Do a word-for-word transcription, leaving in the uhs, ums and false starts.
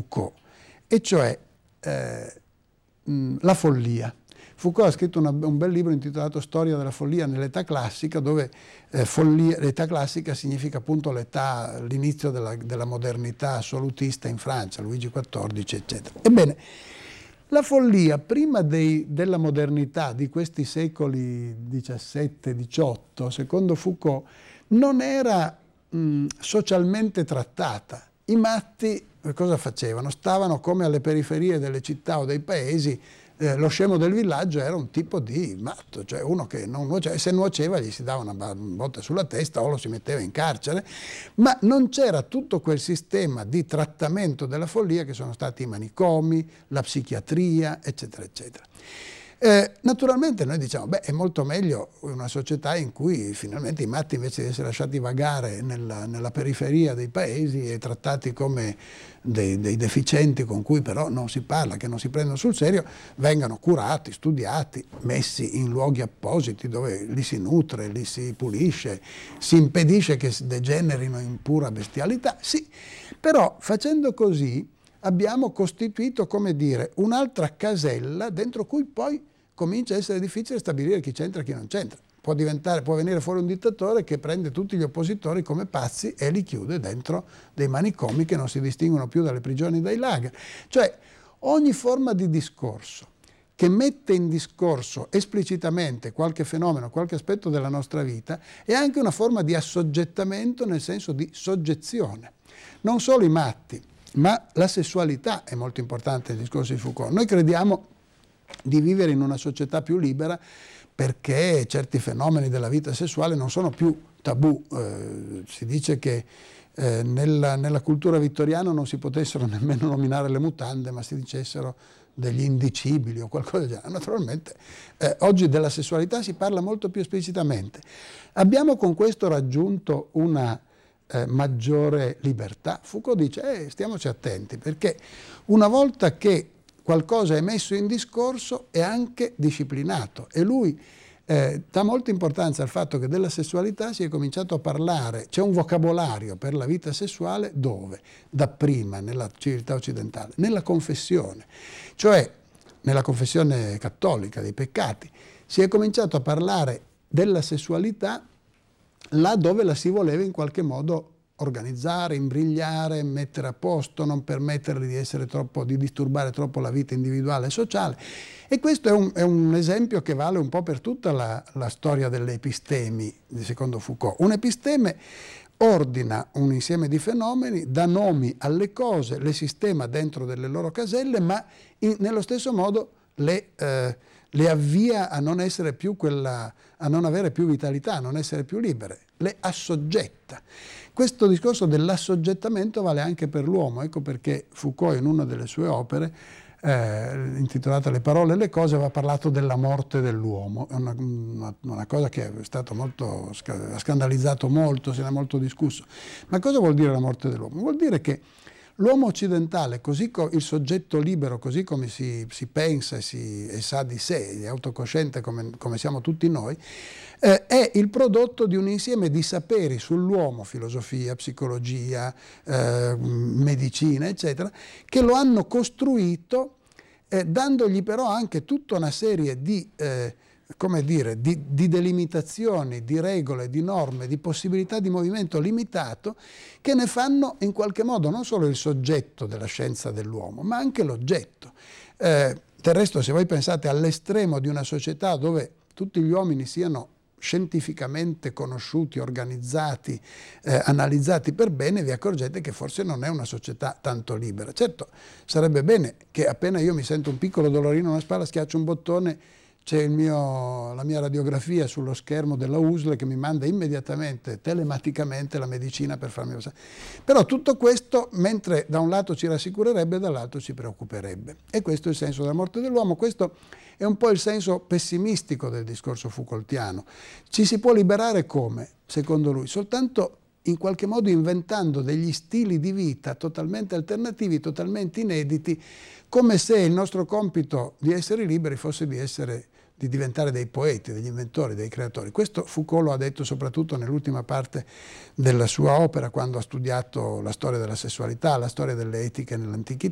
Foucault, e cioè eh, mh, la follia. Foucault ha scritto una, un bel libro intitolato Storia della follia nell'età classica, dove eh, follia, l'età classica significa appunto l'età, l'inizio della, della modernità assolutista in Francia, Luigi quattordici, eccetera. Ebbene, la follia, prima dei, della modernità di questi secoli diciassette diciotto, secondo Foucault, non era mh, socialmente trattata. I matti cosa facevano? Stavano come alle periferie delle città o dei paesi. Eh, lo scemo del villaggio era un tipo di matto, cioè uno che non nuoceva, e se nuoceva gli si dava una botta sulla testa o lo si metteva in carcere, ma non c'era tutto quel sistema di trattamento della follia che sono stati i manicomi, la psichiatria, eccetera, eccetera. Eh, naturalmente noi diciamo, beh, è molto meglio una società in cui finalmente i matti, invece di essere lasciati vagare nella, nella periferia dei paesi e trattati come dei, dei deficienti con cui però non si parla, che non si prendono sul serio, vengano curati, studiati, messi in luoghi appositi dove li si nutre, li si pulisce, si impedisce che degenerino in pura bestialità. Sì, però facendo così abbiamo costituito, come dire, un'altra casella dentro cui poi comincia a essere difficile stabilire chi c'entra e chi non c'entra. Può diventare, può venire fuori un dittatore che prende tutti gli oppositori come pazzi e li chiude dentro dei manicomi che non si distinguono più dalle prigioni dai lager. Cioè, ogni forma di discorso che mette in discorso esplicitamente qualche fenomeno, qualche aspetto della nostra vita, è anche una forma di assoggettamento, nel senso di soggezione. Non solo i matti, ma la sessualità è molto importante nel discorso di Foucault. Noi crediamo di vivere in una società più libera perché certi fenomeni della vita sessuale non sono più tabù. Eh, si dice che eh, nella, nella cultura vittoriana non si potessero nemmeno nominare le mutande, ma si dicessero degli indicibili o qualcosa del genere. Naturalmente eh, oggi della sessualità si parla molto più esplicitamente. Abbiamo con questo raggiunto una eh, maggiore libertà. Foucault dice, eh, stiamoci attenti, perché una volta che qualcosa è messo in discorso è anche disciplinato, e lui eh, dà molta importanza al fatto che della sessualità si è cominciato a parlare, c'è un vocabolario per la vita sessuale dove? Dapprima nella civiltà occidentale, nella confessione, cioè nella confessione cattolica dei peccati, si è cominciato a parlare della sessualità là dove la si voleva in qualche modo organizzare, imbrigliare, mettere a posto, non permettergli di essere troppo, di disturbare troppo la vita individuale e sociale. E questo è un, è un esempio che vale un po' per tutta la, la storia delle epistemi, secondo Foucault. Un episteme ordina un insieme di fenomeni, dà nomi alle cose, le sistema dentro delle loro caselle, ma in, nello stesso modo le, eh, le avvia a non essere più quella, a non avere più vitalità, a non essere più libere, le assoggetta. Questo discorso dell'assoggettamento vale anche per l'uomo, ecco perché Foucault in una delle sue opere, eh, intitolata Le parole e le cose, aveva parlato della morte dell'uomo. È una, una, una cosa che è stato molto, ha scandalizzato molto, se ne è molto discusso. Ma cosa vuol dire la morte dell'uomo? Vuol dire che l'uomo occidentale, così co- il soggetto libero, così come si, si pensa e, si, e sa di sé, è autocosciente come, come siamo tutti noi, eh, è il prodotto di un insieme di saperi sull'uomo, filosofia, psicologia, eh, medicina, eccetera, che lo hanno costruito, eh, dandogli però anche tutta una serie di, eh, come dire, di, di delimitazioni, di regole, di norme, di possibilità di movimento limitato, che ne fanno in qualche modo non solo il soggetto della scienza dell'uomo, ma anche l'oggetto. Eh, del resto, se voi pensate all'estremo di una società dove tutti gli uomini siano scientificamente conosciuti, organizzati, eh, analizzati per bene, vi accorgete che forse non è una società tanto libera. Certo, sarebbe bene che appena io mi sento un piccolo dolorino alla spalla, schiaccio un bottone, c'è il mio, la mia radiografia sullo schermo della U S L che mi manda immediatamente, telematicamente, la medicina per farmi passare. Però tutto questo, mentre da un lato ci rassicurerebbe, dall'altro ci preoccuperebbe. E questo è il senso della morte dell'uomo. Questo è un po' il senso pessimistico del discorso Foucaultiano. Ci si può liberare come, secondo lui? Soltanto in qualche modo inventando degli stili di vita totalmente alternativi, totalmente inediti, come se il nostro compito di essere liberi fosse di essere, di diventare dei poeti, degli inventori, dei creatori. Questo Foucault lo ha detto soprattutto nell'ultima parte della sua opera, quando ha studiato la storia della sessualità, la storia delle etiche nell'antichità.